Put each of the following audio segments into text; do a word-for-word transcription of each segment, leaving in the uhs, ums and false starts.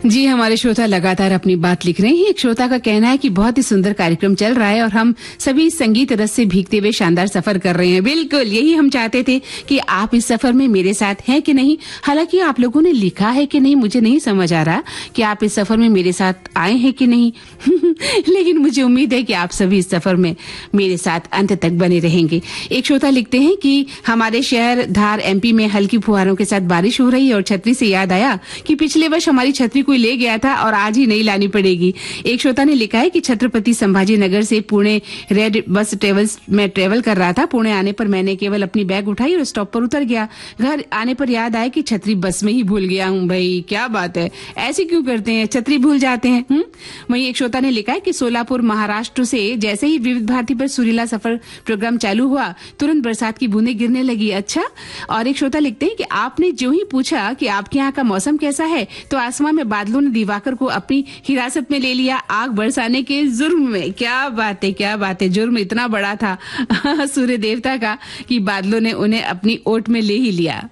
जी, हमारे श्रोता लगातार अपनी बात लिख रहे हैं। एक श्रोता का कहना है कि बहुत ही सुंदर कार्यक्रम चल रहा है और हम सभी संगीत रस से भीगते हुए शानदार सफर कर रहे हैं। बिल्कुल यही हम चाहते थे कि आप इस सफर में मेरे साथ हैं कि नहीं। हालांकि आप लोगों ने लिखा है कि नहीं मुझे नहीं समझ आ रहा कि आप इस सफर में मेरे साथ आए हैं कि नहीं लेकिन मुझे उम्मीद है कि आप सभी इस सफर में मेरे साथ अंत तक बने रहेंगे। एक श्रोता लिखते हैं कि हमारे शहर धार एमपी में हल्की फुहारों के साथ बारिश हो रही है और छतरी से याद आया कि पिछले वर्ष हमारी छतरी कोई ले गया था और आज ही नहीं लानी पड़ेगी। एक श्रोता ने लिखा है कि छत्रपति संभाजी नगर से पुणे रेड बस ट्रेवल्स में ट्रेवल कर रहा था। पुणे आने पर मैंने केवल अपनी बैग उठाई और स्टॉप पर उतर गया। घर आने पर याद आया कि छतरी बस में ही भूल गया हूँ। भाई क्या बात है, ऐसे क्यों करते हैं, छतरी भूल जाते हैं। हुँ? वहीं एक श्रोता ने लिखा है कि सोलापुर महाराष्ट्र से जैसे ही विविध भारती पर सुरीला सफर प्रोग्राम चालू हुआ तुरंत बरसात की बूंदें गिरने लगी। अच्छा। और एक श्रोता लिखते हैं कि आपने जो ही पूछा कि आपके यहाँ का मौसम कैसा है तो आसमान में बादलों ने दिवाकर को अपनी हिरासत में ले लिया आग बरसाने के जुर्म में। क्या बात है, क्या बात है, जुर्म इतना बड़ा था सूर्य देवता का कि बादलों ने उन्हें अपनी ओट में ले ही लिया।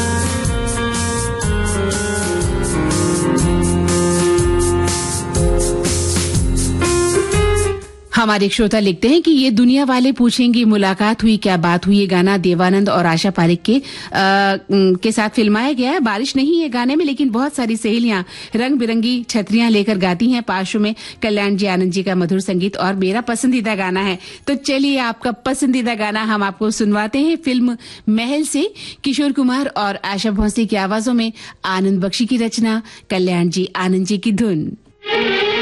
हमारे एक श्रोता लिखते हैं कि ये दुनिया वाले पूछेंगे मुलाकात हुई क्या बात हुई। ये गाना देवानंद और आशा पारेख के आ, के साथ फिल्माया गया है। बारिश नहीं है गाने में लेकिन बहुत सारी सहेलियां रंग बिरंगी छतरियां लेकर गाती हैं। पार्श्व में कल्याण जी आनंद जी का मधुर संगीत और मेरा पसंदीदा गाना है। तो चलिए आपका पसंदीदा गाना हम आपको सुनवाते हैं। फिल्म महल से किशोर कुमार और आशा भोसले की आवाजों में, आनंद बख्शी की रचना, कल्याण जी आनंद जी की धुन।